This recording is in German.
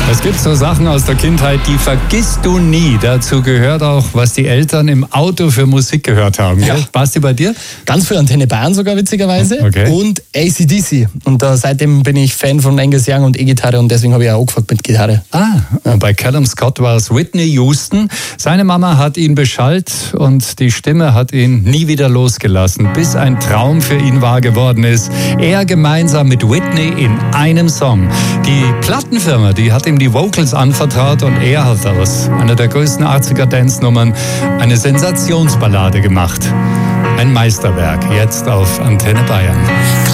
Es gibt so Sachen aus der Kindheit, die vergisst du nie. Dazu gehört auch, was die Eltern im Auto für Musik gehört haben. Ja. Basti, bei dir? Ganz früh Antenne Bayern sogar, witzigerweise. Okay. Und AC/DC. Und seitdem bin ich Fan von Angus Young und E-Gitarre und deswegen habe ich auch angefangen mit Gitarre. Bei Callum Scott war es Whitney Houston. Seine Mama hat ihn beschallt und die Stimme hat ihn nie wieder losgelassen, bis ein Traum für ihn wahr geworden ist. Er gemeinsam mit Whitney in einem Song. Die Plattenfirma, die hat ihm die Vocals anvertraut und er hat aus einer der größten 80er-Dance-Nummern eine Sensationsballade gemacht. Ein Meisterwerk, jetzt auf Antenne Bayern.